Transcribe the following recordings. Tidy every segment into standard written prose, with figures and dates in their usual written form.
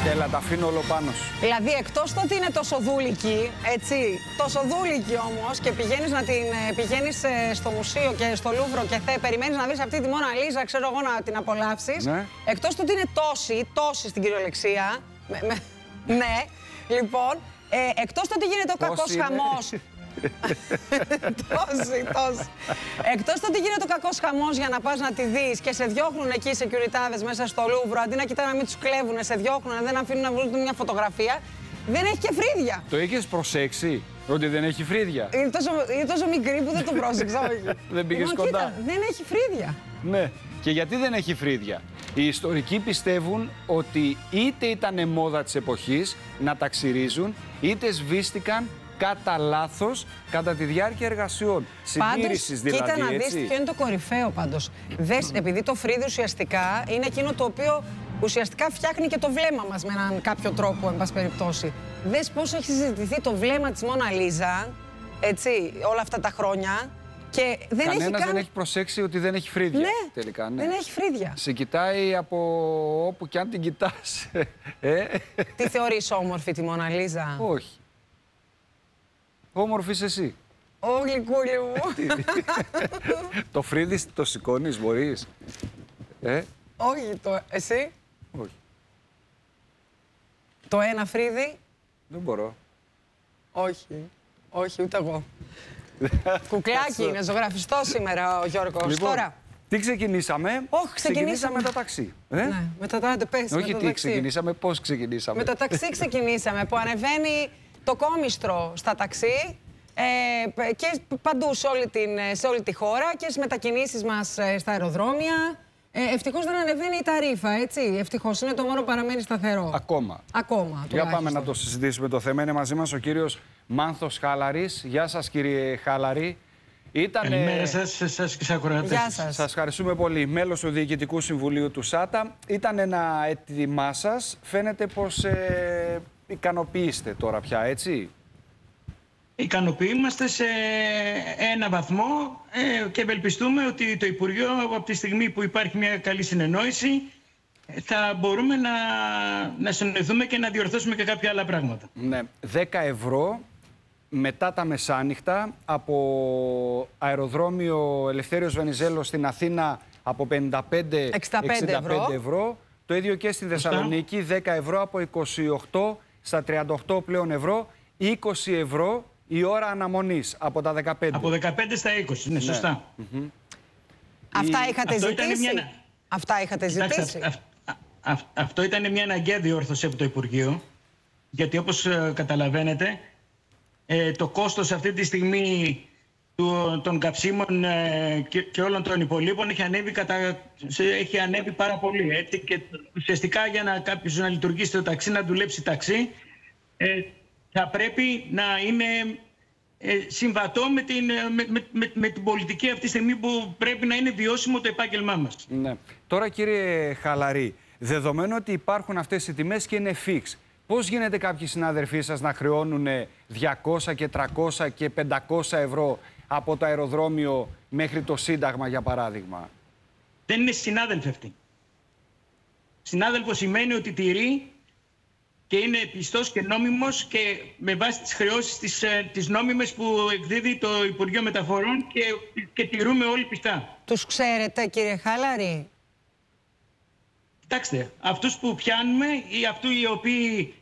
Έλα, τα αφήνω όλο πάνω σου. Δηλαδή, εκτός το ότι είναι τόσο δούλικη, έτσι, τόσο δούλικη όμως, και πηγαίνεις στο μουσείο και στο Λούβρο και περιμένεις να δεις αυτή τη Μόνα Λίζα, ξέρω εγώ, να την απολαύσεις. Ναι. Εκτός το ότι είναι τόση στην κυριολεξία. Ναι, λοιπόν, εκτός το ότι γίνεται ο κακός χαμός. Τόση. Εκτός το ότι γίνεται ο κακός χαμός για να πας να τη δεις και σε διώχνουν εκεί οι σεκιουριτάδες μέσα στο Λούβρο, αντί να κοιτάνε να μην τους κλέβουν, σε διώχνουν, δεν αφήνουν να βγουν μια φωτογραφία, δεν έχει και φρύδια. Το είχες προσέξει ότι δεν έχει φρύδια? Είναι τόσο μικρή που δεν το πρόσεξα. Δεν πήγες κοντά. Κοίτα, δεν έχει φρύδια. Ναι. Και γιατί δεν έχει φρύδια? Οι ιστορικοί πιστεύουν ότι είτε ήταν μόδα της εποχής να τα ξυρίζουν, είτε σβήστηκαν κατά λάθος κατά τη διάρκεια εργασιών. Συντήρησης δηλαδή. Κοίτα να δεις ποιο είναι το κορυφαίο πάντως. Επειδή το φρύδι ουσιαστικά είναι εκείνο το οποίο ουσιαστικά φτιάχνει και το βλέμμα μας με έναν κάποιο τρόπο, εν πάση περιπτώσει. Δες πώς έχει συζητηθεί το βλέμμα της Μόνα Λίζα, έτσι, όλα αυτά τα χρόνια. Και κανένας δεν έχει προσέξει ότι δεν έχει φρύδια. Ναι, τελικά, ναι. Δεν έχει φρύδια. Σε κοιτάει από όπου κι αν την κοιτάς. Τι θεωρείς όμορφη τη Μόνα Λίζα? Όχι. Όμορφη είσαι εσύ. Όχι, κούλη μου. Το φρύδι το σηκώνεις, μπορείς? Όχι, εσύ? Όχι. Το ένα φρύδι? Δεν μπορώ. Όχι, ούτε εγώ. Κουκλάκι είναι, ζωγραφιστό σήμερα ο Γιώργος. Λοιπόν, τώρα. Τι ξεκινήσαμε? Ξεκινήσαμε με τα ταξί. Ναι, με τα ταξί. Όχι τι ξεκινήσαμε, πώς ξεκινήσαμε. Με τα ταξί ξεκινήσαμε, που ανεβαίνει το κόμιστρο στα ταξί και παντού σε όλη τη χώρα και στις μετακινήσεις μας στα αεροδρόμια. Ευτυχώς δεν ανεβαίνει η ταρίφα, έτσι. Ευτυχώς είναι το μόνο που παραμένει σταθερό. Ακόμα. Για πάμε να το συζητήσουμε το θέμα. Είναι μαζί μας ο κύριος Μάνθος Χάλαρης. Γεια σας, κύριε Χάλαρη. Καλημέρα σας και ακροατές. Γεια σας. Σας ευχαριστούμε πολύ. Μέλος του Διοικητικού Συμβουλίου του ΣΑΤΑ. Ήταν ένα αίτημά σας. Φαίνεται πως ικανοποιείστε τώρα πια, έτσι? Ικανοποιούμαστε σε ένα βαθμό και ευελπιστούμε ότι το Υπουργείο, από τη στιγμή που υπάρχει μια καλή συνεννόηση, θα μπορούμε να συνοηθούμε και να διορθώσουμε και κάποια άλλα πράγματα. Ναι, 10 ευρώ μετά τα μεσάνυχτα από αεροδρόμιο Ελευθέριος Βενιζέλος στην Αθήνα από 55-65 ευρώ. Το ίδιο και στη Θεσσαλονίκη, 10 ευρώ από 28 στα 38 πλέον ευρώ, 20 ευρώ η ώρα αναμονής από τα 15. Από 15 στα 20, ναι, σωστά. Αυτά είχατε ζητήσει? Αυτά είχατε ζητήσει? Αυτό ήταν μια αναγκαία διόρθωση από το Υπουργείο, γιατί όπως καταλαβαίνετε, το κόστος αυτή τη στιγμή των καυσίμων και όλων των υπολείπων έχει ανέβει πάρα πολύ. Έτσι, και ουσιαστικά για να κάποιος να λειτουργήσει το ταξί, να δουλέψει ταξί, θα πρέπει να είναι συμβατό με την πολιτική αυτή τη στιγμή που πρέπει να είναι βιώσιμο το επάγγελμά μας. Ναι. Τώρα, κύριε Χαλαρή, δεδομένου ότι υπάρχουν αυτές οι τιμές και είναι fix, πώς γίνεται κάποιοι συνάδελφοί σας να χρεώνουν 200 και 300 και 500 ευρώ από το αεροδρόμιο μέχρι το Σύνταγμα, για παράδειγμα? Δεν είναι συνάδελφοι αυτοί. Συνάδελφο σημαίνει ότι τηρεί και είναι πιστός και νόμιμος και με βάση τις χρεώσεις τις νόμιμες που εκδίδει το Υπουργείο Μεταφορών και τηρούμε όλοι πιστά. Τους ξέρετε, κύριε Χάλαρη? Κοιτάξτε, αυτούς που πιάνουμε ή αυτού οι οποίοι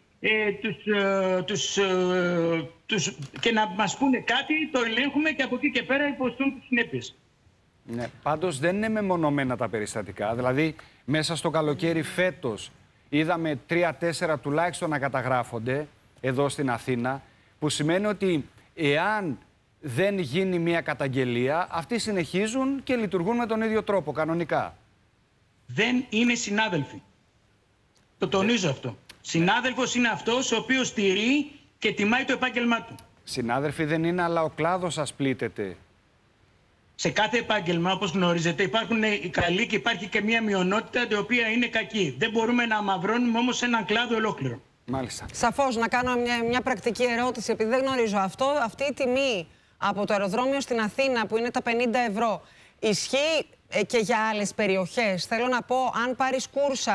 και να μας πούνε κάτι, το ελέγχουμε και από εκεί και πέρα υποστούν τις συνέπειες. Ναι, πάντως δεν είναι μεμονωμένα τα περιστατικά. Δηλαδή, μέσα στο καλοκαίρι φέτος είδαμε 3-4 τουλάχιστον να καταγράφονται εδώ στην Αθήνα, που σημαίνει ότι εάν δεν γίνει μια καταγγελία, αυτοί συνεχίζουν και λειτουργούν με τον ίδιο τρόπο, κανονικά. Δεν είναι συνάδελφοι. Το τονίζω αυτό. Συνάδελφος είναι αυτός ο οποίος τηρεί και τιμάει το επάγγελμά του. Συνάδελφοι δεν είναι, αλλά ο κλάδος σας πλήττεται. Σε κάθε επάγγελμα, όπως γνωρίζετε, υπάρχουν οι καλοί και υπάρχει και μια μειονότητα η οποία είναι κακή. Δεν μπορούμε να αμαυρώνουμε όμως έναν κλάδο ολόκληρο. Μάλιστα. Σαφώς, να κάνω μια πρακτική ερώτηση, επειδή δεν γνωρίζω αυτό. Αυτή η τιμή από το αεροδρόμιο στην Αθήνα, που είναι τα 50 ευρώ, ισχύει και για άλλες περιοχές? Θέλω να πω, αν πάρεις κούρσα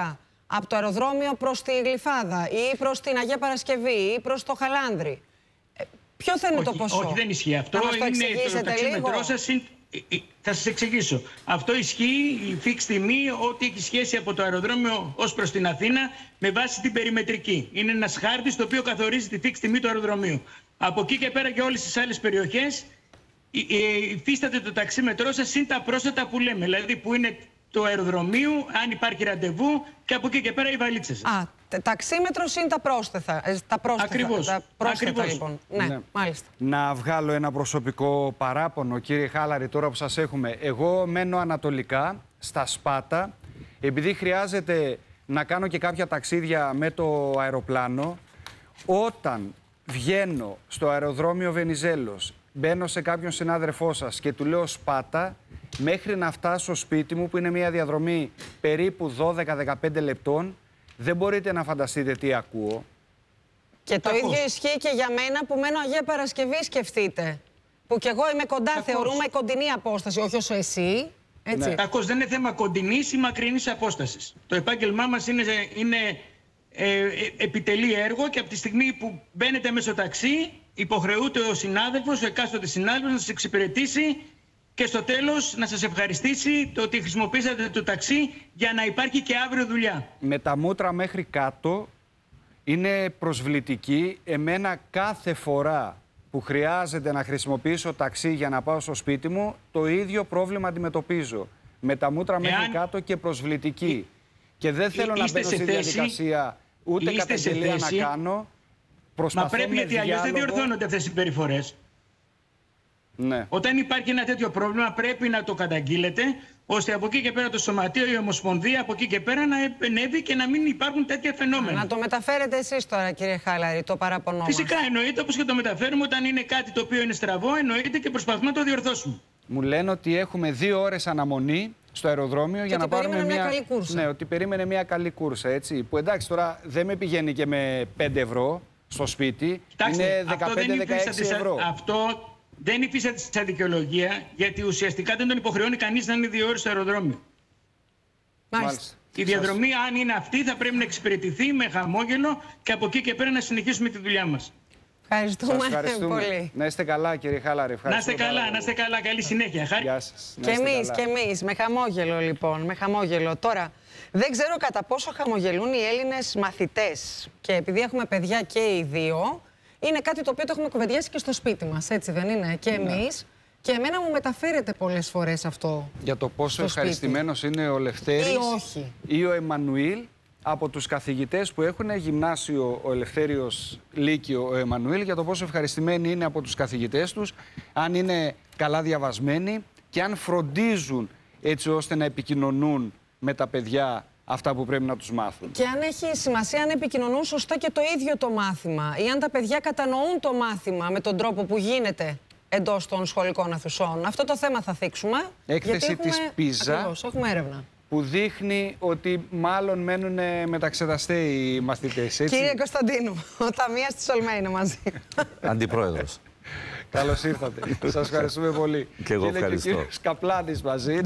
από το αεροδρόμιο προς τη Γλυφάδα ή προς την Αγία Παρασκευή ή προς το Χαλάνδρη. Ποιο θα είναι το ποσό? Όχι, δεν ισχύει. Αυτό είναι το ταξίμετρό σας. Θα σας εξηγήσω. Αυτό ισχύει, η φίξ τιμή, ό,τι έχει σχέση από το αεροδρόμιο ως προς την Αθήνα με βάση την περιμετρική. Είναι ένας χάρτης το οποίο καθορίζει τη φίξ τιμή του αεροδρομίου. Από εκεί και πέρα και όλες τις άλλες περιοχές υφίσταται το ταξίμετρό σας συν τα πρόσθετα που λέμε. Δηλαδή που είναι του αεροδρομίου, αν υπάρχει ραντεβού και από εκεί και πέρα οι βαλίτσες σας. Ταξίμετρο συν τα πρόσθετα. Ακριβώς. Τα πρόσθετα, λοιπόν. Ναι, μάλιστα. Να βγάλω ένα προσωπικό παράπονο, κύριε Χάλαρη, τώρα που σας έχουμε. Εγώ μένω ανατολικά, στα Σπάτα, επειδή χρειάζεται να κάνω και κάποια ταξίδια με το αεροπλάνο. Όταν βγαίνω στο αεροδρόμιο Βενιζέλος, μπαίνω σε κάποιον συνάδελφό σας και του λέω Σπάτα, μέχρι να φτάσω σπίτι μου, που είναι μια διαδρομή περίπου 12-15 λεπτών, δεν μπορείτε να φανταστείτε τι ακούω. Και το ίδιο ισχύει και για μένα που μένω Αγία Παρασκευή, σκεφτείτε. Που κι εγώ είμαι κοντά, θεωρούμε κοντινή απόσταση, όχι όσο εσύ. Έτσι. Ναι. Κακώς, δεν είναι θέμα κοντινής ή μακρινής απόστασης. Το επάγγελμά μας είναι επιτελεί έργο και από τη στιγμή που μπαίνετε μέσα στο ταξί, υποχρεούται ο συνάδελφος, ο εκάστοτε συνάδελφος να σας εξυπηρετήσει και στο τέλος να σας ευχαριστήσει το ότι χρησιμοποίησατε το ταξί για να υπάρχει και αύριο δουλειά. Με τα μούτρα μέχρι κάτω είναι προσβλητική. Εμένα κάθε φορά που χρειάζεται να χρησιμοποιήσω ταξί για να πάω στο σπίτι μου, το ίδιο πρόβλημα αντιμετωπίζω. Με τα μούτρα μέχρι κάτω και προσβλητική. Και δεν θέλω να μπαίνω στη διαδικασία ούτε καταγγελία να κάνω. Μα πρέπει, γιατί αλλιώς δεν διορθώνονται αυτές οι συμπεριφορές. Ναι. Όταν υπάρχει ένα τέτοιο πρόβλημα πρέπει να το καταγγείλετε, ώστε από εκεί και πέρα το Σωματείο, η Ομοσπονδία, από εκεί και πέρα να επενεύει και να μην υπάρχουν τέτοια φαινόμενα. Να το μεταφέρετε εσείς τώρα, κύριε Χάλαρη, το παράπονό μας. Φυσικά, εννοείται, όπως και το μεταφέρουμε όταν είναι κάτι το οποίο είναι στραβό, εννοείται και προσπαθούμε να το διορθώσουμε. Μου λένε ότι έχουμε 2 ώρες αναμονή στο αεροδρόμιο και για να πάρουμε μια καλή κούρσα. Ναι, ότι περίμενε μια καλή κούρσα, έτσι. Που εντάξει, τώρα δεν με πηγαίνει και με 5 ευρώ στο σπίτι. Κοιτάξτε, είναι 15-16 ευρώ. Αυτό δεν υφίσταται σαν δικαιολογία, γιατί ουσιαστικά δεν τον υποχρεώνει κανείς να είναι 2 ώρες στο αεροδρόμιο. Μάλιστα. Η διαδρομή, αν είναι αυτή, θα πρέπει να εξυπηρετηθεί με χαμόγελο και από εκεί και πέρα να συνεχίσουμε τη δουλειά μας. Ευχαριστούμε πολύ. Να είστε καλά, κύριε Χάλαρη. Να είστε καλά, να είστε καλά. Καλή συνέχεια. Γεια σας. Και εμείς. Με χαμόγελο, λοιπόν. Με χαμόγελο. Τώρα, δεν ξέρω κατά πόσο χαμογελούν οι Έλληνες μαθητές. Και επειδή έχουμε παιδιά και οι δύο, είναι κάτι το οποίο το έχουμε κουβεντιάσει και στο σπίτι μας, έτσι δεν είναι? Και εμείς. Και εμένα μου μεταφέρεται πολλές φορές αυτό. Για το πόσο ευχαριστημένος είναι ο Λευτέρης ή ο Εμμανουήλ από τους καθηγητές που έχουν γυμνάσιο, ο Ελευθέριος, Λύκειο, ο Εμμανουήλ, για το πόσο ευχαριστημένοι είναι από τους καθηγητές τους, αν είναι καλά διαβασμένοι και αν φροντίζουν έτσι ώστε να επικοινωνούν με τα παιδιά αυτά που πρέπει να τους μάθουν. Και αν έχει σημασία αν επικοινωνούν σωστά και το ίδιο το μάθημα ή αν τα παιδιά κατανοούν το μάθημα με τον τρόπο που γίνεται εντός των σχολικών αθουσών. Αυτό το θέμα θα θίξουμε. Έκθεση της Πίζα, έχουμε έρευνα που δείχνει ότι μάλλον μένουν μεταξεταστέ οι μαθητές, έτσι. Κύριε Κωνσταντίνου, ο ταμείας της Ολμέ είναι μαζί. Αντιπρόεδρος. Καλώς ήρθατε. Σας ευχαριστούμε πολύ. Και εγώ ευχαριστώ. Και ο κύριος Καπλάνης μαζί.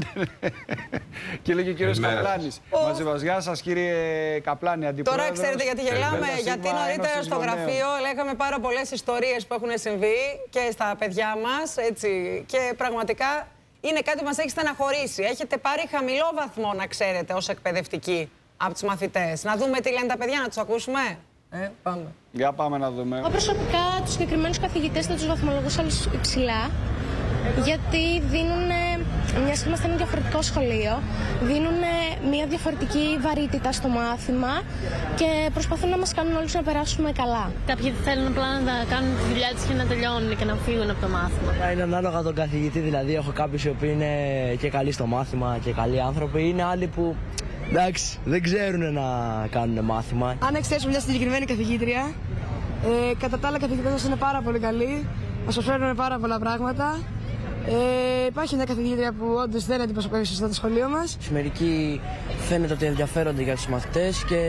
Και λέει και ο κύριος Καπλάνης μαζί μας. Γεια σας, κύριε Καπλάνη, αντιπρόεδρος. Τώρα ξέρετε γιατί γελάμε? Γιατί νωρίτερα στο γραφείο λέγαμε πάρα πολλές ιστορίες που έχουν συμβεί και στα παιδιά μας, έτσι. Και πραγματικά είναι κάτι που μας έχει στεναχωρήσει. Έχετε πάρει χαμηλό βαθμό, να ξέρετε, ως εκπαιδευτικοί από τους μαθητές. Να δούμε τι λένε τα παιδιά, να τους ακούσουμε. Πάμε. Για πάμε να δούμε. Εγώ προσωπικά τους συγκεκριμένους καθηγητές θα τους βαθμολογούσα υψηλά, γιατί δίνουν, μιας και είμαστε ένα διαφορετικό σχολείο, δίνουν μια διαφορετική βαρύτητα στο μάθημα και προσπαθούν να μας κάνουν όλους να περάσουμε καλά. Κάποιοι θέλουν απλά να κάνουν τη δουλειά τους και να τελειώνουν και να φύγουν από το μάθημα. Είναι ανάλογα τον καθηγητή, δηλαδή έχω κάποιους οι οποίοι είναι και καλοί στο μάθημα και καλοί άνθρωποι, είναι άλλοι που εντάξει, δεν ξέρουν να κάνουν μάθημα. Αν εξαιρέσουμε μια συγκεκριμένη καθηγήτρια, κατά τα άλλα καθηγητές μας είναι πάρα πολύ καλοί, μας προσφέρουν πάρα πολλά πράγματα. Υπάρχει μια καθηγήτρια που όντως δεν αντιπροσωπεύει σωστά το σχολείο μας. Μερικοί φαίνεται ότι ενδιαφέρονται για τους μαθητές και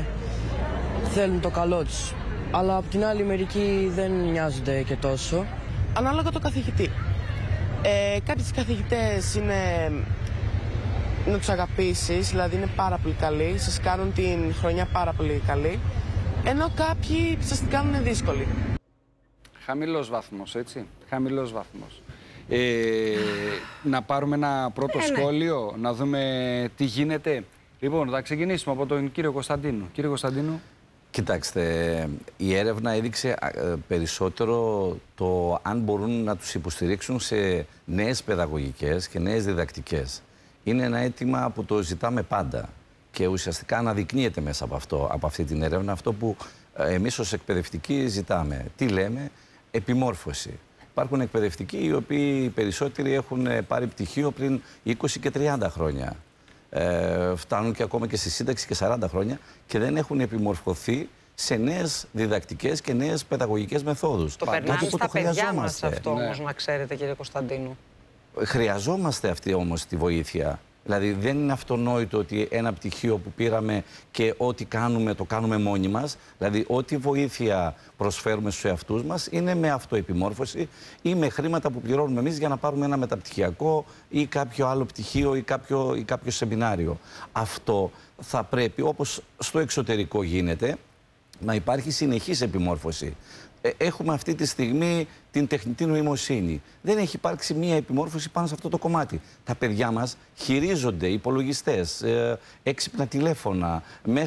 θέλουν το καλό τους. Αλλά από την άλλη μερικοί δεν νοιάζονται και τόσο. Ανάλογα το καθηγητή. Κάποιοι καθηγητές είναι να τους αγαπήσεις, δηλαδή είναι πάρα πολύ καλοί, σας κάνουν την χρονιά πάρα πολύ καλή, ενώ κάποιοι σας την κάνουν δύσκολη. Χαμηλός βαθμός, έτσι, χαμηλός βαθμός. Να πάρουμε ένα πρώτο σχόλιο, να δούμε τι γίνεται. Λοιπόν, θα ξεκινήσουμε από τον κύριο Κωνσταντίνου. Κύριε Κωνσταντίνου. Κοιτάξτε, η έρευνα έδειξε περισσότερο το αν μπορούν να τους υποστηρίξουν σε νέες παιδαγωγικές και νέες διδακτικές. Είναι ένα αίτημα που το ζητάμε πάντα και ουσιαστικά αναδεικνύεται μέσα από αυτή την έρευνα αυτό που εμείς ως εκπαιδευτικοί ζητάμε. Τι λέμε? Επιμόρφωση. Υπάρχουν εκπαιδευτικοί οι οποίοι περισσότεροι έχουν πάρει πτυχίο πριν 20 και 30 χρόνια. Φτάνουν και ακόμα και στη σύνταξη και 40 χρόνια και δεν έχουν επιμορφωθεί σε νέες διδακτικές και νέες παιδαγωγικές μεθόδους. Το περνάνε στα παιδιά μας αυτό όμως, να ξέρετε, κύριε Κωνσταντίνου. Χρειαζόμαστε αυτή όμως τη βοήθεια. Δηλαδή δεν είναι αυτονόητο ότι ένα πτυχίο που πήραμε και ό,τι κάνουμε το κάνουμε μόνοι μας. Δηλαδή ό,τι βοήθεια προσφέρουμε στους εαυτούς μας είναι με αυτοεπιμόρφωση ή με χρήματα που πληρώνουμε εμείς για να πάρουμε ένα μεταπτυχιακό ή κάποιο άλλο πτυχίο ή κάποιο σεμινάριο. Αυτό θα πρέπει, όπως στο εξωτερικό γίνεται, να υπάρχει συνεχής επιμόρφωση. Έχουμε αυτή τη στιγμή την τεχνητή νοημοσύνη. Δεν έχει υπάρξει μία επιμόρφωση πάνω σε αυτό το κομμάτι. Τα παιδιά μας χειρίζονται υπολογιστές, έξυπνα τηλέφωνα,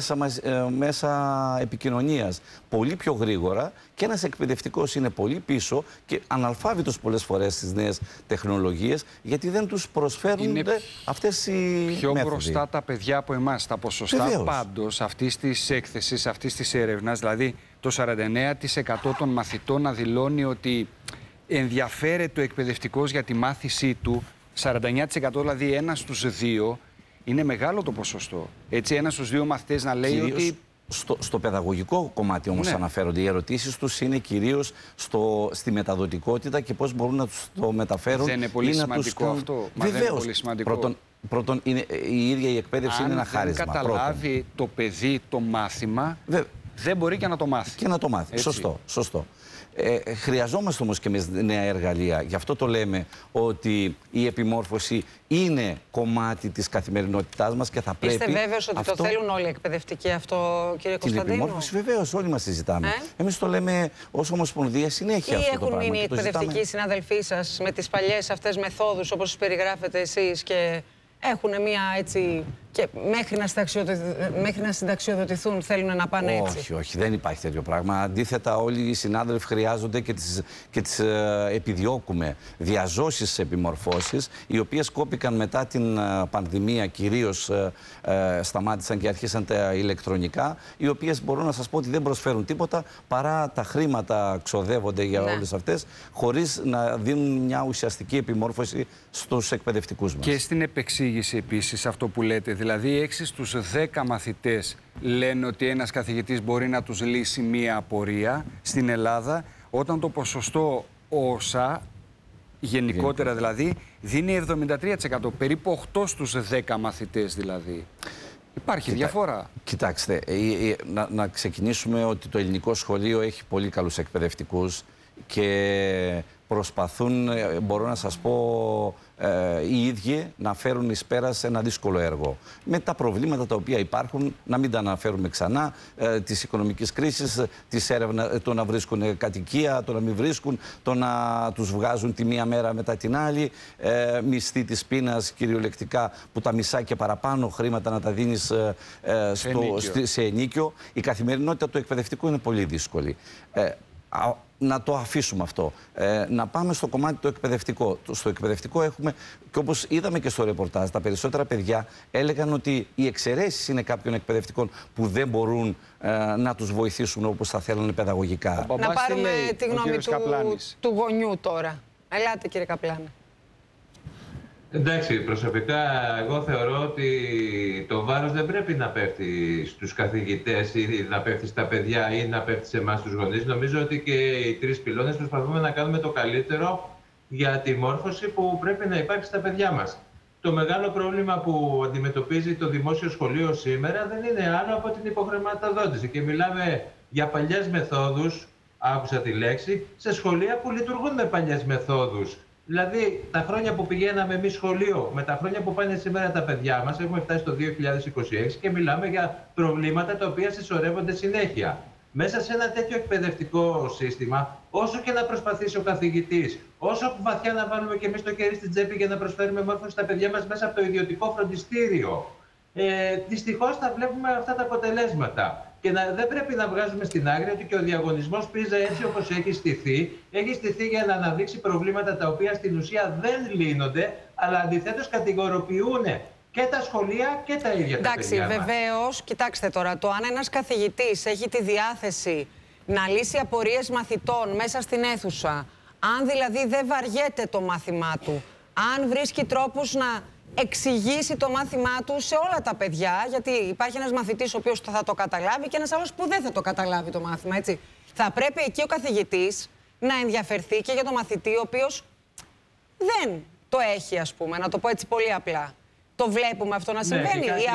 μέσα επικοινωνίας πολύ πιο γρήγορα και ένας εκπαιδευτικός είναι πολύ πίσω και αναλφάβητος πολλές φορές στις νέες τεχνολογίες γιατί δεν τους προσφέρουν αυτές οι πιο μέθοδοι. Μπροστά τα παιδιά από εμάς. Τα ποσοστά πάντως αυτής της έκθεσης, αυτής της έρευνας, δηλαδή το 49% των μαθητών να δηλώνει ότι ενδιαφέρεται ο εκπαιδευτικός για τη μάθησή του, 49% δηλαδή ένας στους δύο, είναι μεγάλο το ποσοστό. Έτσι, ένας στους δύο μαθητές να λέει κυρίως ότι... Στο παιδαγωγικό κομμάτι όμως αναφέρονται. Οι ερωτήσεις τους είναι κυρίως στη μεταδοτικότητα και πώς μπορούν να τους το μεταφέρουν. Δεν είναι πολύ σημαντικό αυτό? Βεβαίως. Πρώτον, η ίδια η εκπαίδευση είναι ένα χάρισμα. Αν καταλάβει το παιδί το μάθημα, δεν μπορεί και να το μάθει. Και να το μάθει. Σωστό. Χρειαζόμαστε όμως και με νέα εργαλεία. Γι' αυτό το λέμε ότι η επιμόρφωση είναι κομμάτι της καθημερινότητάς μας και θα πρέπει... Είστε βέβαιος ότι το θέλουν όλοι οι εκπαιδευτικοί αυτό, κύριε Κωνσταντίνου? Την επιμόρφωση βεβαίως, όλοι μας συζητάμε. Εμείς το λέμε ως Ομοσπονδία συνέχεια αυτό το πράγμα. Ή έχουν μείνει οι εκπαιδευτικοί συναδελφοί σας με τις παλιές αυτές μεθόδους όπως τις περιγράφετε εσείς και έχουν μία έτσι... και μέχρι να συνταξιοδοτηθούν θέλουν να πάνε έτσι? Όχι, δεν υπάρχει τέτοιο πράγμα. Αντίθετα, όλοι οι συνάδελφοι χρειάζονται και τις επιδιώκουμε διαζώσεις επιμορφώσεις, οι οποίες κόπηκαν μετά την πανδημία, κυρίως σταμάτησαν και αρχίσαν τα ηλεκτρονικά, οι οποίες μπορώ να σας πω ότι δεν προσφέρουν τίποτα παρά τα χρήματα ξοδεύονται για όλες αυτές, χωρίς να δίνουν μια ουσιαστική επιμόρφωση στους εκπαιδευτικούς μας. Και στην επεξήγηση επίσης αυτό που λέτε, δηλαδή 6 στους 10 μαθητές λένε ότι ένας καθηγητής μπορεί να τους λύσει μία απορία στην Ελλάδα, όταν το ποσοστό όσα, γενικότερα δηλαδή, δίνει 73%, περίπου 8 στους 10 μαθητές δηλαδή. Υπάρχει διαφορά. Κοιτάξτε, να ξεκινήσουμε ότι το ελληνικό σχολείο έχει πολύ καλούς εκπαιδευτικούς και προσπαθούν, μπορώ να σας πω, οι ίδιοι να φέρουν εις πέρας ένα δύσκολο έργο. Με τα προβλήματα τα οποία υπάρχουν, να μην τα αναφέρουμε ξανά, της οικονομικής κρίσης, της έρευνα, το να βρίσκουν κατοικία, το να μην βρίσκουν, το να τους βγάζουν τη μία μέρα μετά την άλλη, μισθή της πείνας κυριολεκτικά που τα μισά και παραπάνω χρήματα να τα δίνεις σε ενίκιο. Η καθημερινότητα του εκπαιδευτικού είναι πολύ δύσκολη. Να το αφήσουμε αυτό. Να πάμε στο κομμάτι το εκπαιδευτικό. Στο εκπαιδευτικό έχουμε, και όπως είδαμε και στο ρεπορτάζ, τα περισσότερα παιδιά έλεγαν ότι οι εξαιρέσεις είναι κάποιων εκπαιδευτικών που δεν μπορούν να τους βοηθήσουν όπως θα θέλανε παιδαγωγικά. Να πάρουμε τη γνώμη του γονιού τώρα. Ελάτε, κύριε Καπλάνη. Εντάξει, προσωπικά εγώ θεωρώ ότι το βάρος δεν πρέπει να πέφτει στους καθηγητές ή να πέφτει στα παιδιά ή να πέφτει σε εμάς τους γονείς. Νομίζω ότι και οι τρεις πυλώνες προσπαθούμε να κάνουμε το καλύτερο για τη μόρφωση που πρέπει να υπάρχει στα παιδιά μας. Το μεγάλο πρόβλημα που αντιμετωπίζει το δημόσιο σχολείο σήμερα δεν είναι άλλο από την υποχρηματοδότηση. Και μιλάμε για παλιές μεθόδους, άκουσα τη λέξη, σε σχολεία που λειτουργούν με παλιές μεθόδους. Δηλαδή, τα χρόνια που πηγαίναμε εμείς σχολείο, με τα χρόνια που πάνε σήμερα τα παιδιά μας, έχουμε φτάσει το 2026 και μιλάμε για προβλήματα τα οποία συσσωρεύονται συνέχεια. Μέσα σε ένα τέτοιο εκπαιδευτικό σύστημα, όσο και να προσπαθήσει ο καθηγητής, όσο βαθιά να βάλουμε και εμείς το χέρι στην τσέπη για να προσφέρουμε μόρφωση στα παιδιά μας μέσα από το ιδιωτικό φροντιστήριο, δυστυχώς θα βλέπουμε αυτά τα αποτελέσματα. Και δεν πρέπει να βγάζουμε στην άκρη ότι και ο διαγωνισμός PISA, έτσι όπως έχει στηθεί για να αναδείξει προβλήματα τα οποία στην ουσία δεν λύνονται, αλλά αντιθέτως κατηγοροποιούν και τα σχολεία και τα ίδια τα παιδιά μας. Εντάξει, βεβαίως, κοιτάξτε τώρα, το αν ένας καθηγητής έχει τη διάθεση να λύσει απορίες μαθητών μέσα στην αίθουσα, αν δηλαδή δεν βαριέται το μάθημά του, αν βρίσκει τρόπους να εξηγήσει το μάθημά του σε όλα τα παιδιά, γιατί υπάρχει ένας μαθητής ο οποίος θα το καταλάβει και ένας άλλος που δεν θα το καταλάβει το μάθημα, έτσι. Θα πρέπει εκεί ο καθηγητής να ενδιαφερθεί και για το μαθητή ο οποίος δεν το έχει, ας πούμε, να το πω έτσι πολύ απλά. Το βλέπουμε αυτό να συμβαίνει. Οι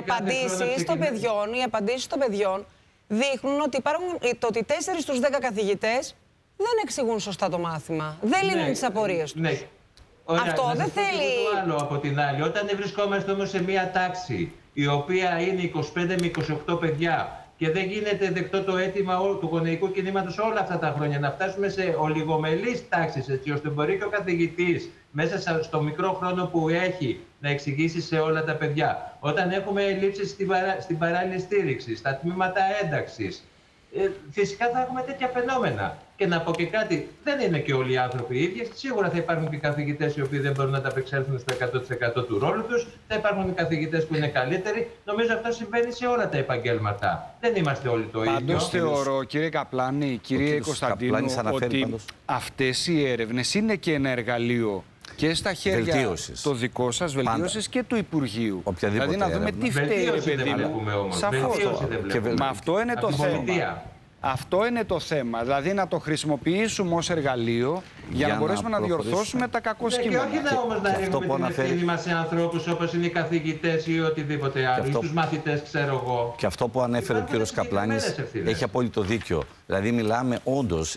απαντήσεις των παιδιών δείχνουν ότι, ότι 4 στους 10 καθηγητές δεν εξηγούν σωστά το μάθημα. Δεν λύνουν τις απορίες τους. Ωραία, αυτό δεν θέλει. Το άλλο από την άλλη. Όταν βρισκόμαστε όμως σε μια τάξη η οποία είναι 25 με 28 παιδιά και δεν γίνεται δεκτό το αίτημα του γονεϊκού κινήματος όλα αυτά τα χρόνια να φτάσουμε σε ολιγομελείς τάξεις, έτσι ώστε μπορεί και ο καθηγητής μέσα στο μικρό χρόνο που έχει να εξηγήσει σε όλα τα παιδιά. Όταν έχουμε ελλείψεις στην παράλληλη στήριξη, στα τμήματα ένταξης, φυσικά θα έχουμε τέτοια φαινόμενα. Και να πω και κάτι, δεν είναι και όλοι οι άνθρωποι οι ίδιοι. Σίγουρα θα υπάρχουν και καθηγητές οι οποίοι δεν μπορούν να ανταπεξέλθουν στο 100% του ρόλου τους. Θα υπάρχουν και καθηγητές που είναι καλύτεροι. Νομίζω αυτό συμβαίνει σε όλα τα επαγγέλματα. Δεν είμαστε όλοι το ίδιο. Πάντως θεωρώ, κύριε Καπλάνη, κύριε Κωνσταντίνου, ότι αυτές οι έρευνες είναι και ένα εργαλείο και στα χέρια το δικό σας βελτίωσης και του Υπουργείου. Οποιαδήποτε δηλαδή να δούμε τι φταίει, ρε παιδί μου. Σαφώς. Μα αυτό είναι το θέμα. Αυτό είναι το θέμα. Δηλαδή να το χρησιμοποιήσουμε ως εργαλείο για να μπορέσουμε να διορθώσουμε τα κακό σκήμενα. Και όχι όμως να ρίχνουμε την ευθύνη μας σε ανθρώπους όπως είναι οι καθηγητές ή οτιδήποτε άλλο, ή τους μαθητές, ξέρω εγώ. Και αυτό που ανέφερε ο κύριος Καπλάνης έχει απόλυτο δίκιο. Δηλαδή μιλάμε όντως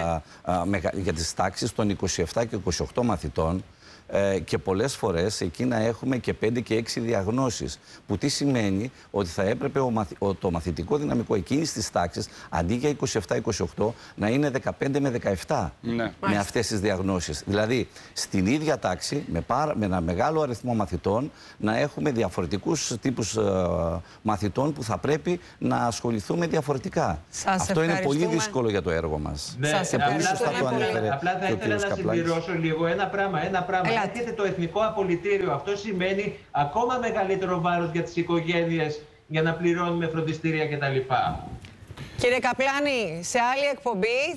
για τις τάξεις των 27 και 28 μαθητών. Και πολλές φορές εκεί να έχουμε και 5 και 6 διαγνώσεις. Που τι σημαίνει ότι θα έπρεπε το μαθητικό δυναμικό εκείνης της τάξης αντί για 27-28 να είναι 15 με 17 με αυτές τις διαγνώσεις. Δηλαδή στην ίδια τάξη με ένα μεγάλο αριθμό μαθητών να έχουμε διαφορετικούς τύπους μαθητών που θα πρέπει να ασχοληθούμε διαφορετικά. Αυτό είναι πολύ δύσκολο για το έργο μας. Και πολύ σωστά το ανέφερε. Απλά θα ήθελα να συμπληρώσω λίγο ένα πράγμα. Έρχεται το Εθνικό Απολυτήριο. Αυτό σημαίνει ακόμα μεγαλύτερο βάρος για τις οικογένειες για να πληρώνουμε φροντιστήρια κτλ. Κύριε Καπλάνη, σε άλλη εκπομπή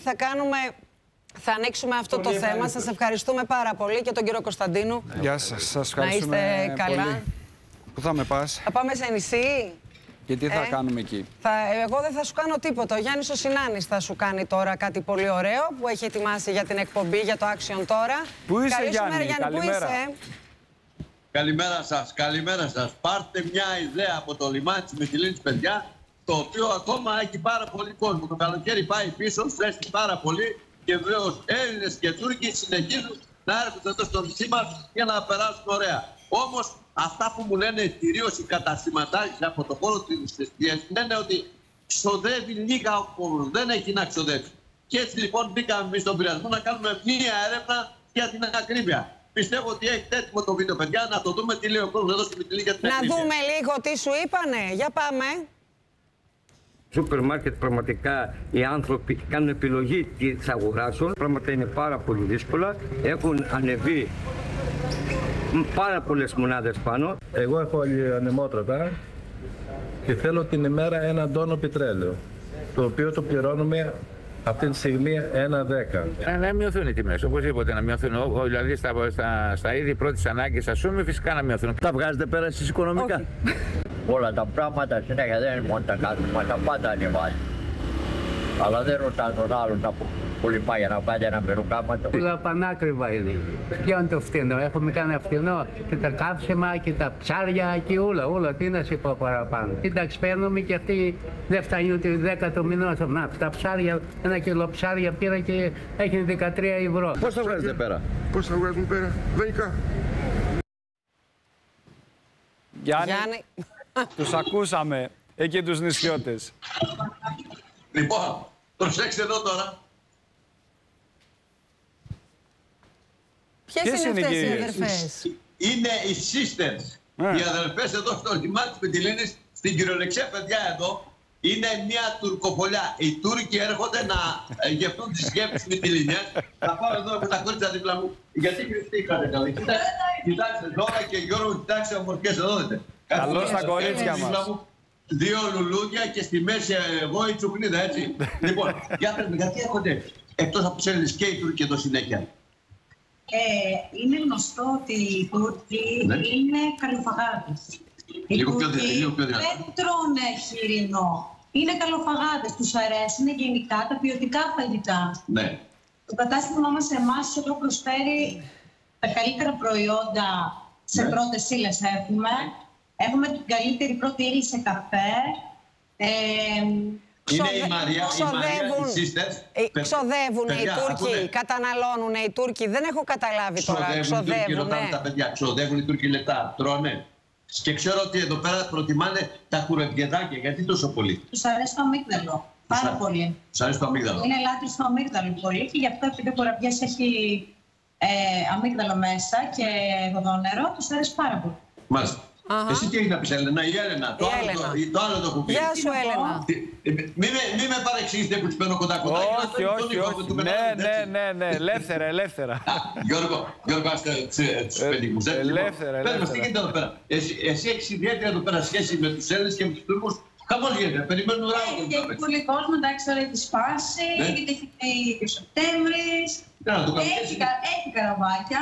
θα ανοίξουμε αυτό το θέμα. Σας ευχαριστούμε πάρα πολύ και τον κύριο Κωνσταντίνου. Γεια σας. Σας ευχαριστούμε. Να είστε καλά. Πολύ. Πού θα με πας? Θα πάμε σε νησί. Και τι θα κάνουμε εκεί? Εγώ δεν θα σου κάνω τίποτα. Ο Γιάννης ο Συνάνης θα σου κάνει τώρα κάτι πολύ ωραίο που έχει ετοιμάσει για την εκπομπή, για το Action τώρα. Πού είσαι, Καλή Γιάννη? Γιάννη, Καλημέρα. πού είσαι? Καλημέρα σας, καλημέρα σας. Πάρτε μια ιδέα από το λιμάνι της Μυτιλήνης, παιδιά, το οποίο ακόμα έχει πάρα πολύ κόσμο. Το καλοκαίρι πάει πίσω, ζέστη πάρα πολύ και βεβαίως Έλληνες και Τούρκοι συνεχίζουν να έρχονται εδώ στο νησί μας για να περάσουν ωραία. Όμως αυτά που μου λένε κυρίως οι καταστηματάρχες από το χώρο της εστίας λένε ότι ξοδεύει λίγα ο κόσμος, δεν έχει να ξοδεύει. Και έτσι λοιπόν μπήκαμε εμείς στον πειρασμό να κάνουμε μία έρευνα για την ακρίβεια. Πιστεύω ότι έχετε έτοιμο το βίντεο, παιδιά, να το δούμε τι λέει ο κόσμος εδώ στη Μυτιλήνη για την ακρίβεια. Να δούμε λίγο τι σου είπανε. Για πάμε. Σούπερ μάρκετ πραγματικά οι άνθρωποι κάνουν επιλογή τι θα αγοράσουν. Πράγματα είναι πάρα πολύ δύσκολα. Έχουν ανεβεί πάρα πολλές μονάδες πάνω. Εγώ έχω ανεμότρατα και θέλω την ημέρα 1 τόνο πετρέλαιο, το οποίο το πληρώνουμε αυτή τη στιγμή 1,10. Να μειωθούν οι τιμές, οπωσδήποτε να μειωθούν. Δηλαδή στα είδη πρώτης ανάγκης, ας πούμε, φυσικά να μειωθούν. Τα βγάζετε πέρα εσείς οικονομικά? Όλα τα πράγματα συνέχεια δεν είναι μόνο τα κάτωμα, τα πάντα ανεβάζει. Αλλά δεν ρωτάνε τον άλλον να πολύ πάει να βάλει ένα μεροκάματο. Όλα πανάκριβα είναι. Ποιο είναι το φθηνό? Έχουμε κάνει φθηνό και τα καύσιμα και τα ψάρια και όλα. Τι να σε πω παραπάνω. Κοίταξε, παίρνουμε και αυτή δεν φτάνει ούτε 10 το μηνό. Να, τα ψάρια, 1 κιλό ψάρια πήρα και έχει 13 ευρώ. Πώς θα βγάζετε πέρα? Πώς θα βγάζουν πέρα? Δαϊκά. Γιάννη, τους ακούσαμε εκεί τους νησιώτες. Λοιπόν, προσέξτε εδώ τώρα. Ποιες είναι αυτές οι αδερφές? Είναι οι sisters. Οι αδερφές εδώ στο λιμάνι της Μυτιλήνης, στην κυριολεξία, παιδιά, εδώ, είναι μια τουρκοφολιά. Οι Τούρκοι έρχονται να γευτούν τις γεύσεις της Μυτιλήνιας. Θα πάω εδώ με τα κόρτσα δίπλα μου. Γιατί κρυφτήκατε καλή? Κοιτάξτε, Δώρα και Γιώργο, κοιτάξτε ομορφιές εδώ, δείτε. Καλώς τα κορίτσια μας. 2 λουλούδια και στη μέση εγώ η τσουκνίδα, έτσι. Λοιπόν, για πες με, γιατί έρχονται εκτός από τους Έλληνες και οι Τούρκοι εδώ συνέχεια? Είναι γνωστό ότι οι Τούρκοι είναι καλοφαγάδες. Οι Τούρκοι δεν τρώνε χοιρινό. Είναι καλοφαγάδες. Τους αρέσουν γενικά τα ποιοτικά φαγητά. Ναι. Το κατάστημά μας σε εμάς εδώ προσφέρει τα καλύτερα προϊόντα σε πρώτες ύλες έχουμε. Έχουμε την καλύτερη πρώτη ύλη σε καφέ. Είναι η Μαρία, οι sisters. Ξοδεύουν οι Τούρκοι, καταναλώνουν οι Τούρκοι. Δεν έχω καταλάβει τώρα. Ξοδεύουν τα παιδιά. Ξοδεύουν οι Τούρκοι λεπτά. Τρώνε. Και ξέρω ότι εδώ πέρα προτιμάνε τα κουρεμπιεδάκια. Γιατί τόσο πολύ? Τους αρέσει το αμύγδαλο. Πάρα πολύ. Τους αρέσει το αμύγδαλο. Είναι ελάχιστο αμύγδαλο πολύ και γι' αυτό επειδή ο κουρεμπιές έχει αμύγδαλο μέσα και γοδόνερο, τους αρέσει πάρα πολύ. Μάλιστα. Εσύ τι έχει να πεις, Έλενα? Η Έλενα. Το άλλο το έχω πει. Γεια σου, Έλενα. Μην με παρεξηγήσετε που τους παίρνω κοντά-κοντά. Όχι. Ναι. Ελεύθερα. Γιώργο, άστε τους παιδικούς. Ελεύθερα. Πες μας, τι γίνεται εδώ πέρα? Εσύ έχεις ιδιαίτερα εδώ πέρα σχέση με τους Έλληνες και με τους Τούρκους. Χαμός γίνεται, περιμένουν ράγο. Έχει πολύ κόσμο, εντάξει, τώρα έχει σπάσει, γιατί έχει και ο Σεπτέμβρης. Έχει καραβάκια,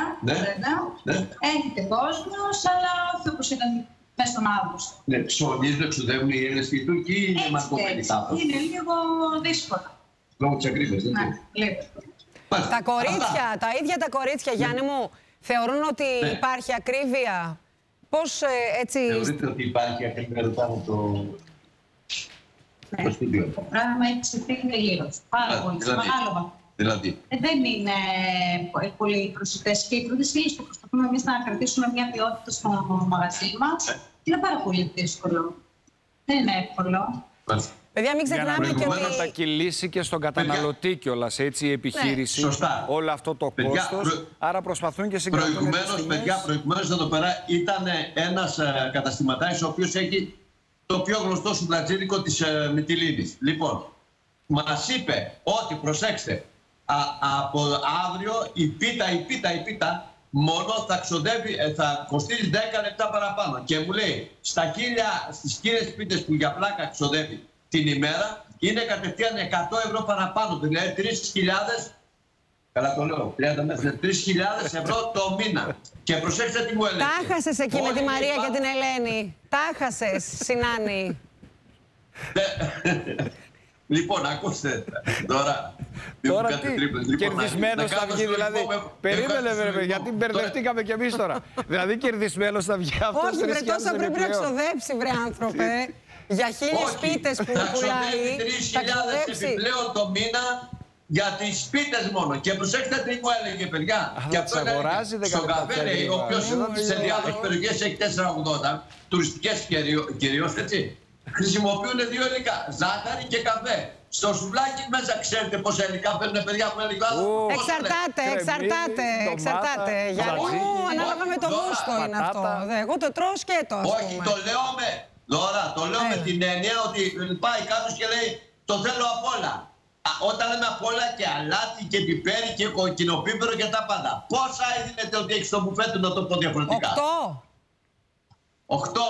έχει και κόσμος, αλλά όχι όπως ήταν μέσα στον Αύγουστο. Ναι, ψωνίζουν, εξοδεύουν οι Έλληνες και οι Τούρκοι ή είναι μαρκωμένοι κάπως? Είναι λίγο δύσκολο. Λόγω της ακρίβειας, δεν είναι? Τα κορίτσια, τα ίδια τα κορίτσια, Γιάννη μου, θεωρούν ότι υπάρχει ακρίβεια. Πώς έτσι... Θεωρείτε ότι υπάρχει ακρίβεια εδώ πάνω το στούντιο? Το πράγμα έχει ξεφύγει λίγο. Πάρα πολύ. Δηλαδή. Δεν είναι πολύ προσιτές και οι πρώτες ύλες που προσπαθούμε εμείς να κρατήσουμε μια ποιότητα στο μαγαζί μας. Είναι πάρα πολύ δύσκολο. Δεν είναι εύκολο. Παιδιά, μην ξεχνάμε και ότι... θα κυλήσει και στον καταναλωτή κιόλας, έτσι, η επιχείρηση. Σωστά. Όλο αυτό το κόστος. Άρα προσπαθούν και συγκρατούν τις τιμές. Προηγουμένως εδώ πέρα ήταν ένας καταστηματάρχης ο οποίος έχει το πιο γνωστό σουβλατζίδικο της Μυτιλήνης. Λοιπόν, μας είπε ότι, προσέξτε, από αύριο η πίτα μόνο θα κοστίζει 10 λεπτά παραπάνω. Και μου λέει, στις κύριες πίτες που για πλάκα ξοδεύει την ημέρα, είναι κατευθείαν 100 ευρώ παραπάνω. Δηλαδή 3.000, καλά το λέω, 3.000 ευρώ το μήνα. Και προσέξτε τι μου έλεγε. Τα χάσες εκεί με τη Μαρία και την Ελένη. Τα χάσες, Συνάνη. Λοιπόν, ακούστε τώρα. Τώρα τι, κερδισμένος θα βγει, δηλαδή. Περίμενε, βέβαια, γιατί μπερδευτήκαμε κι εμείς τώρα. Δηλαδή, κερδισμένος θα βγει αυτός. Όχι, βρε, τόσα πρέπει να ξοδέψει, βρε άνθρωπε. Για 1000 πίτες που πουλάει, θα ξοδέψει. Επιπλέον το μήνα για τις σπίτες μόνο. Και προσέξτε τι μου έλεγε, παιδιά. Και αυτό είναι στο καφέ, λέει, ο οποίος σε διάφορες περιοχές έχει 4,80, τουριστικές κυρίως, έτσι. Χρησιμοποιούν 2 υλικά, ζάχαρη και καφέ. Στο σουβλάκι μέσα ξέρετε πόσα υλικά παίρνουν, παιδιά, που είναι υλικά? Εξαρτάται. Γιατί ανάλογα με το γούστο είναι αυτό. Εγώ το τρώω σκέτο, ας πούμε. Όχι, το λέω το λέω με την έννοια ότι πάει κάποιος και λέει το θέλω απ' όλα. Όταν λέμε απ' όλα και αλάτι και πιπέρι και κοκκινοπίπερο και τα πάντα. Πόσα έδινετε ότι έχεις στο μπουφέ του, να το πω διαφορετικά? 8.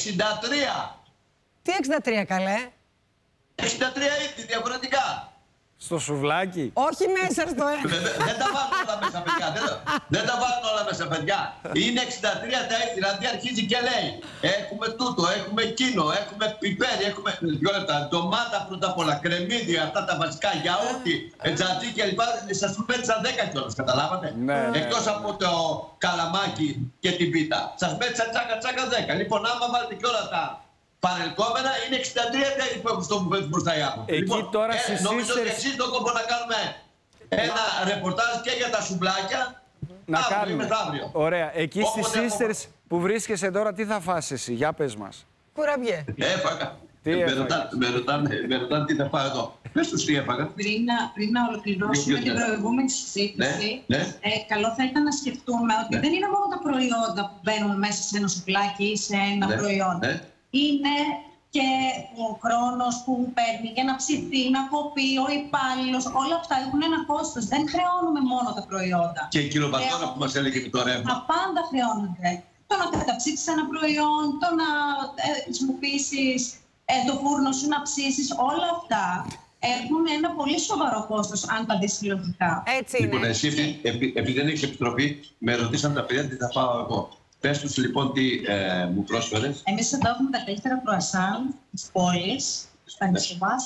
63. Τι 63, καλέ? 63 ήδη διαφορετικά. Στο σουβλάκι. Όχι μέσα στο ένα. Δεν τα βάλουν όλα μέσα, παιδιά. Δεν τα βάλουν όλα μέσα, παιδιά. Είναι 63 τα έτη, δηλαδή αρχίζει και λέει: έχουμε τούτο, έχουμε εκείνο, έχουμε πιπέρι, έχουμε. 2 λεπτά. Ντομάτα πρώτα απ' όλα, κρεμμύδια, αυτά τα βασικά, γιαούρτι, τζατζί κλπ. Σας τους μέτρησα 10 κιόλας, καταλάβατε. Ναι. Εκτός από το καλαμάκι και την πίτα. Σας μέτρησα τσάκα 10. Λοιπόν, άμα βάλετε κι όλα τα παρελκόμενα, είναι 63 εταίροι που έχουν στο μπουφέ μπροστά οι άνθρωποι. Εκεί λοιπόν, τώρα νομίζω ότι εσείς τον κόμπο να κάνουμε ένα ρεπορτάζ και για τα σουβλάκια. Να αύριο, κάνουμε. μεθαύριο. Ωραία. Εκεί στις Sisters που βρίσκεσαι τώρα, τι θα φας εσύ, για πες μας. Κουραμπιέ. Έφαγα. Με ρωτάνε τι θα φάω εδώ. Πες τους τι έφαγα. Πριν να ολοκληρώσουμε την προηγούμενη συζήτηση, καλό θα ήταν να σκεφτούμε ότι δεν είναι μόνο τα προϊόντα που μπαίνουν μέσα σε ένα σουβλάκι ή σε ένα προϊόν. Είναι και ο χρόνος που παίρνει για να ψηθεί, να κοπεί, ο υπάλληλος. Όλα αυτά έχουν ένα κόστος. Δεν χρεώνουμε μόνο τα προϊόντα. Και η κιλοβατόρα που μας έλεγε και το ρεύμα. Τα πάντα χρεώνονται. Το να καταψύξεις ένα προϊόν, το να χρησιμοποιήσεις το φούρνο σου, να ψήσεις, όλα αυτά έχουν ένα πολύ σοβαρό κόστος, αν τα δεις συλλογικά. Έτσι είναι. Λοιπόν, εσύ, επειδή δεν έχεις επιτροπή, με ρωτήσαν τα παιδιά τι θα πάω εγώ. Πες τους λοιπόν τι μου πρόσφερες. Εμείς εδώ έχουμε τα καλύτερα κρουασάν της πόλης, στα νησιβάς.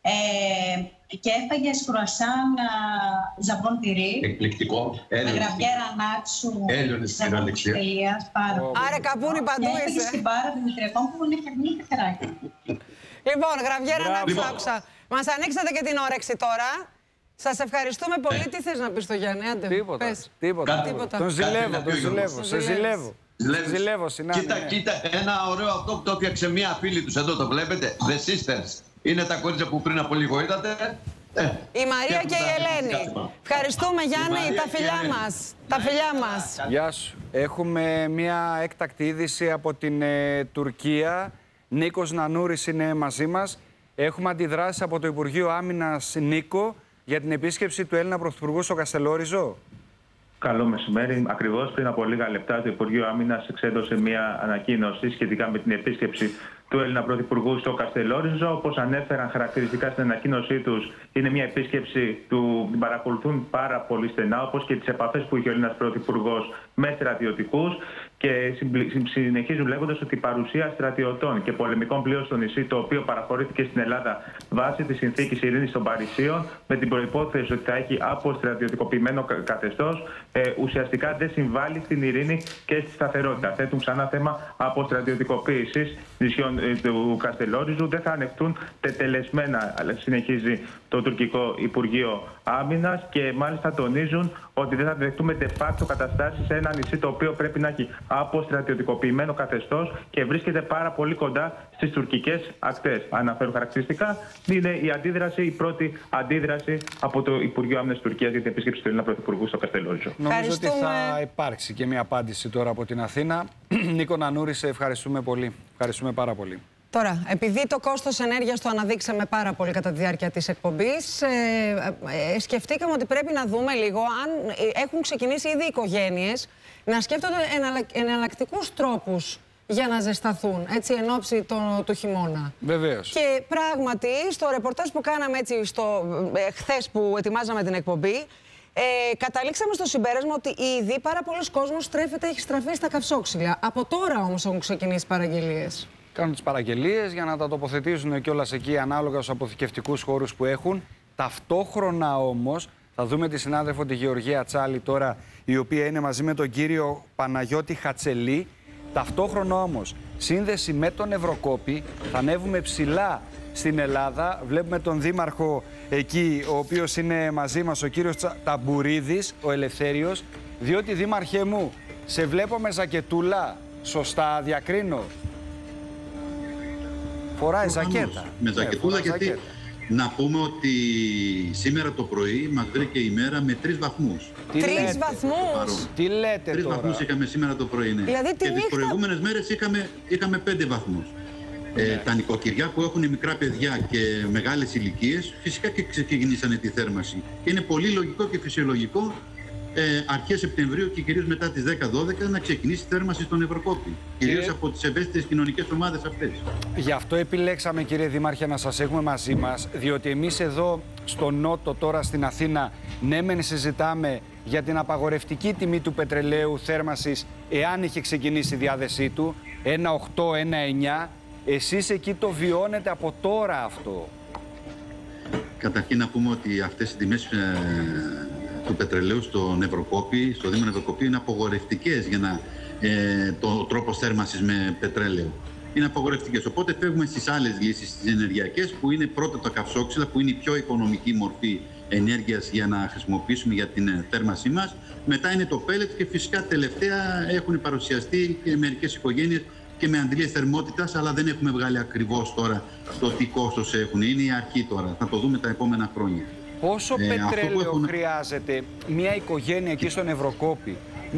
Και έφαγες κρουασάν ζαμπόν τυρί. Εκπληκτικό. Γραβιέρα ανάξου. Έλλονες στην Αλεξία. Άρα καπούνι παντού είσαι. Έφαγες την πάρα Δημητριακών που είναι χαρνή και χαράκι. Λοιπόν, γραβιέρα ανάξου άκουσα. Μας ανοίξατε και την όρεξη τώρα. Σας ευχαριστούμε πολύ. Τι θες να πεις στο Γιάννη, άντε. Τίποτα. Τον ζηλεύω. Σε ζηλεύω, συνάδελφε. Κοίτα, ένα ωραίο αυτό που το έφτιαξε μία φίλη τους. Εδώ το βλέπετε. The Sisters. Είναι τα κορίτσια που πριν από λίγο είδατε. Η Μαρία και η Ελένη. Ευχαριστούμε, Γιάννη. Τα φιλιά μας. Τα φιλιά μας. Γεια σου. Έχουμε μια έκτακτη είδηση από την Τουρκία. Νίκος Νανούρης είναι μαζί μας. Έχουμε αντιδράσει από το Υπουργείο Άμυνας, Νίκο, για την επίσκεψη του Έλληνα Πρωθυπουργού στο Καστελόριζο. Καλό μεσημέρι. Ακριβώς πριν από λίγα λεπτά το Υπουργείο Άμυνας εξέδωσε μια ανακοίνωση σχετικά με την επίσκεψη του Έλληνα Πρωθυπουργού στο Καστελόριζο. Όπως ανέφεραν χαρακτηριστικά στην ανακοίνωσή τους, είναι μια επίσκεψη που την παρακολουθούν πάρα πολύ στενά, όπως και τις επαφές που είχε ο Έλληνας Πρωθυπουργός με στρατιωτικούς. Και συνεχίζουν λέγοντας ότι η παρουσία στρατιωτών και πολεμικών πλοίων στο νησί, το οποίο παραχωρήθηκε στην Ελλάδα βάσει της συνθήκης ειρήνης των Παρισίων, με την προϋπόθεση ότι θα έχει αποστρατιωτικοποιημένο καθεστώς, ουσιαστικά δεν συμβάλλει στην ειρήνη και στη σταθερότητα. Θέτουν ξανά θέμα αποστρατιωτικοποίησης νησιών του Καστελόριζου. Δεν θα ανεχτούν τετελεσμένα, συνεχίζει το τουρκικό Υπουργείο Άμυνας, και μάλιστα τονίζουν ότι δεν θα δεχτούμε de facto καταστάσεις σε ένα νησί το οποίο πρέπει να έχει αποστρατιωτικοποιημένο καθεστώς και βρίσκεται πάρα πολύ κοντά στις τουρκικές ακτές. Αναφέρουν χαρακτηριστικά, είναι η πρώτη αντίδραση από το Υπουργείο Άμυνας της Τουρκίας για την επίσκεψη του Έλληνα Πρωθυπουργού στο Καστελόριζο. Νομίζω ότι θα υπάρξει και μια απάντηση τώρα από την Αθήνα. Νίκο Νανούρη, σε ευχαριστούμε πολύ. Ευχαριστούμε πάρα πολύ. Τώρα, επειδή το κόστος ενέργειας το αναδείξαμε πάρα πολύ κατά τη διάρκεια της εκπομπής, σκεφτήκαμε ότι πρέπει να δούμε λίγο αν έχουν ξεκινήσει ήδη οι οικογένειες να σκέφτονται εναλλακτικούς τρόπους για να ζεσταθούν, έτσι, εν ώψη του χειμώνα. Βεβαίως. Και πράγματι, στο ρεπορτάζ που κάναμε έτσι χθες που ετοιμάζαμε την εκπομπή, καταλήξαμε στο συμπέρασμα ότι ήδη πάρα πολλοί κόσμος έχει στραφεί στα καυσόξυλα. Από τώρα όμως έχουν ξεκινήσει παραγγελίες. Κάνουν τις παραγγελίες για να τα τοποθετήσουν κιόλας εκεί ανάλογα στους αποθηκευτικούς χώρους που έχουν. Ταυτόχρονα όμως θα δούμε τη συνάδελφο τη Γεωργία Τσάλη τώρα, η οποία είναι μαζί με τον κύριο Παναγιώτη Χατσελή. Ταυτόχρονα όμως σύνδεση με τον Ευρωκόπη, θα ανέβουμε ψηλά στην Ελλάδα. Βλέπουμε τον δήμαρχο εκεί, ο οποίος είναι μαζί μας, ο κύριος Ταμπουρίδης, ο Ελευθέριος. Διότι, δήμαρχέ μου, σε βλέπω με ζακετούλα, σωστά διακρίνω? Φοράει ζακέτα. Με ζακετούλα, γιατί να πούμε ότι σήμερα το πρωί μας βρήκε η μέρα με 3 βαθμούς. 3 βαθμούς! Τι λέτε 3 τώρα? βαθμούς είχαμε σήμερα το πρωί, ναι. Δηλαδή, και τις προηγούμενες μέρες είχαμε 5 βαθμούς. Τα νοικοκυριά που έχουν μικρά παιδιά και μεγάλες ηλικίες, φυσικά και ξεκινήσανε τη θέρμανση. Και είναι πολύ λογικό και φυσιολογικό αρχές Σεπτεμβρίου και κυρίως μετά τις 10-12 να ξεκινήσει η θέρμανση στον Ευρωκόπη. Κυρίως από τις ευαίσθητες κοινωνικές ομάδες αυτές. Γι' αυτό επιλέξαμε, κύριε Δήμαρχε, να σας έχουμε μαζί μας, διότι εμείς εδώ στο Νότο, τώρα στην Αθήνα, ναι μεν συζητάμε για την απαγορευτική τιμή του πετρελαίου θέρμανσης, εάν είχε ξεκινήσει η διάδεσή του, 1,8, 1,9. Εσείς εκεί το βιώνετε από τώρα αυτό. Καταρχήν να πούμε ότι αυτές οι τιμές του πετρελαίου στον Ευρωκόπη, στο Δήμο Ευρωκοπή, είναι απαγορευτικές για το τρόπο θέρμανσης με πετρέλαιο. Είναι απαγορευτικές. Οπότε φεύγουμε στις άλλες λύσεις, τις ενεργειακές, που είναι πρώτα τα καυσόξυλα, που είναι η πιο οικονομική μορφή ενέργειας για να χρησιμοποιήσουμε για την θέρμανσή μας. Μετά είναι το πέλετ και φυσικά τελευταία έχουν παρουσιαστεί και μερικές οικογένειες και με αντιλίες θερμότητας, αλλά δεν έχουμε βγάλει ακριβώς τώρα το τι κόστος έχουν. Είναι η αρχή τώρα. Θα το δούμε τα επόμενα χρόνια. Πόσο πετρέλαιο χρειάζεται μια οικογένεια εκεί στον Ευρωκόπη,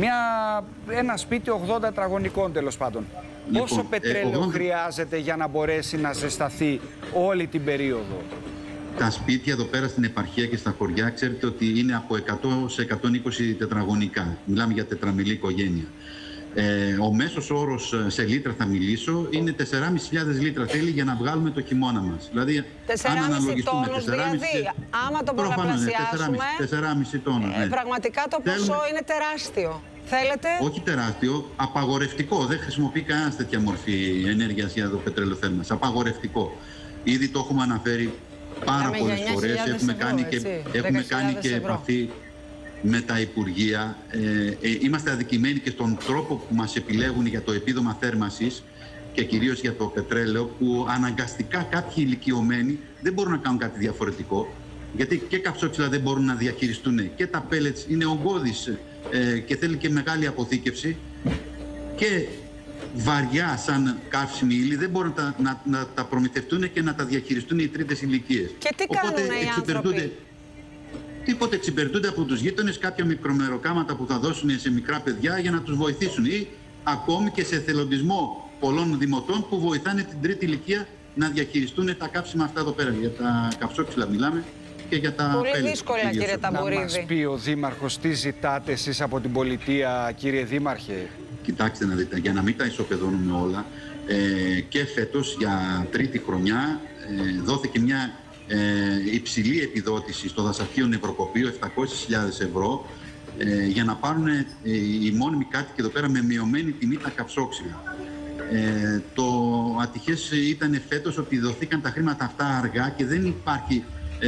ένα σπίτι 80 τετραγωνικών τέλος πάντων, λοιπόν, πόσο πετρέλαιο χρειάζεται για να μπορέσει να ζεσταθεί όλη την περίοδο? Τα σπίτια εδώ πέρα στην επαρχία και στα χωριά, ξέρετε ότι είναι από 100 σε 120 τετραγωνικά. Μιλάμε για τετραμιλή οικογένεια. Ο μέσος όρος σε λίτρα, θα μιλήσω, είναι 4.500 λίτρα θέλει για να βγάλουμε το χειμώνα μας. Δηλαδή, 4,5 τόνους δηλαδή, άμα το πολλαπλασιάσουμε, 4,5 τόνους, ναι. Πραγματικά το ποσό είναι τεράστιο. Θέλετε? Όχι τεράστιο, απαγορευτικό. Δεν χρησιμοποιεί κανένας τέτοια μορφή ενέργειας για το πετρέλαιο θέρμανσης. Απαγορευτικό. Ήδη το έχουμε αναφέρει πάρα πολλές φορές. Έχουμε κάνει και επαφή με τα Υπουργεία. Είμαστε αδικημένοι και στον τρόπο που μας επιλέγουν για το επίδομα θέρμανσης και κυρίως για το πετρέλαιο, που αναγκαστικά κάποιοι ηλικιωμένοι δεν μπορούν να κάνουν κάτι διαφορετικό, γιατί και καυσόξυλα δεν μπορούν να διαχειριστούν, και τα πέλετς είναι ογκώδης και θέλει και μεγάλη αποθήκευση, και βαριά σαν καύσιμη ύλη δεν μπορούν να τα προμηθευτούν και να τα διαχειριστούν οι τρίτες ηλικίες. Και τι κάνουν οι άνθρωποι? Τίποτε, εξυπηρετούνται από τους γείτονες κάποια μικρομεροκάματα που θα δώσουν σε μικρά παιδιά για να τους βοηθήσουν, ή ακόμη και σε εθελοντισμό πολλών δημοτών που βοηθάνε την τρίτη ηλικία να διαχειριστούν τα καύσιμα αυτά εδώ πέρα. Για τα καυσόξυλα μιλάμε και για τα πολύ πέλετς. Δύσκολα, κύριε Ταμπούριδη. Να μας πει ο Δήμαρχος τι ζητάτε εσείς από την πολιτεία, κύριε Δήμαρχε? Κοιτάξτε να δείτε, για να μην τα ισοπεδώνουμε όλα, και φέτος για τρίτη χρονιά δόθηκε μια υψηλή επιδότηση στο δασαρχείο Ευρωκοπείο, 700.000 ευρώ, για να πάρουν οι μόνιμοι κάτοικοι εδώ πέρα με μειωμένη τιμή τα καυσόξυλα. Το ατυχές ήταν φέτος ότι δοθήκαν τα χρήματα αυτά αργά και δεν υπάρχει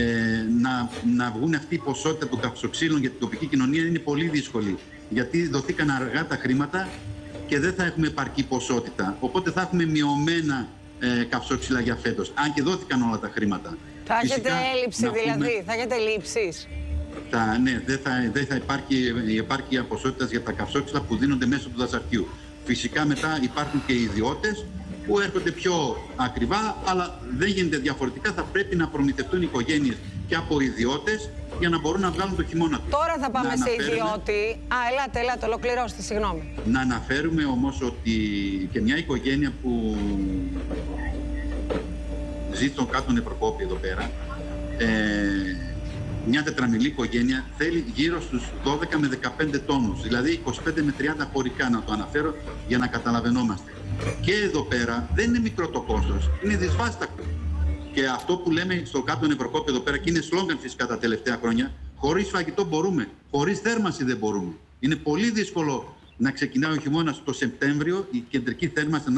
να βγουν αυτή η ποσότητα των καυσοξύλων για την τοπική κοινωνία. Είναι πολύ δύσκολη, γιατί δοθήκαν αργά τα χρήματα και δεν θα έχουμε επαρκή ποσότητα. Οπότε θα έχουμε μειωμένα καυσόξυλα για φέτος, αν και δόθηκαν όλα τα χρήματα. Θα έχετε έλλειψη δηλαδή, θα έχετε λήψεις? Ναι, δεν θα υπάρχει η επάρκεια ποσότητας για τα καυσόξυλα που δίνονται μέσω του δασαρχείου. Φυσικά μετά υπάρχουν και οι ιδιώτες που έρχονται πιο ακριβά, αλλά δεν γίνεται διαφορετικά. Θα πρέπει να προμηθευτούν οι οικογένειες και από ιδιώτες για να μπορούν να βγάλουν το χειμώνα τους. Τώρα θα πάμε σε ιδιώτη. Ελάτε, ολοκληρώστε, συγγνώμη. Να αναφέρουμε όμως ότι και μια οικογένεια που ζει στον κάτω Ευρωκόπη εδώ πέρα, μια τετραμιλή οικογένεια θέλει γύρω στους 12 με 15 τόνους, δηλαδή 25 με 30 χωρικά, να το αναφέρω για να καταλαβαίνόμαστε. Και εδώ πέρα δεν είναι μικρό το κόστος, είναι δυσβάστακτο. Και αυτό που λέμε στο κάτω Ευρωκόπη εδώ πέρα, και είναι σλόγγαν φυσικά τα τελευταία χρόνια, χωρίς φαγητό μπορούμε, χωρίς θέρμανση δεν μπορούμε. Είναι πολύ δύσκολο να ξεκινάει ο χειμώνας το Σεπτέμβριο, η κεντρική θέρμανση